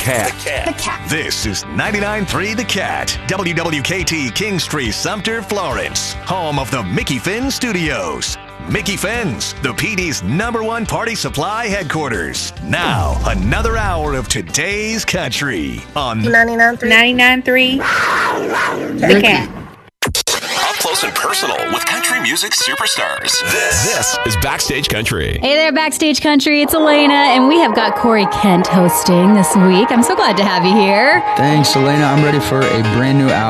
Cat. The Cat. This is 99.3 The Cat. WWKT Kingstree, Sumter, Florence. Home of the Mickey Finn Studios. Mickey Finn's, the PD's #1 party supply headquarters. Now, another hour of today's country on 99.3 The Cat. Up close and personal with country music superstars. This is Backstage Country. Hey there, Backstage Country. It's Elena, and we have got Corey Kent hosting this week. I'm so glad to have you here. Thanks, Elena. I'm ready for a brand new album.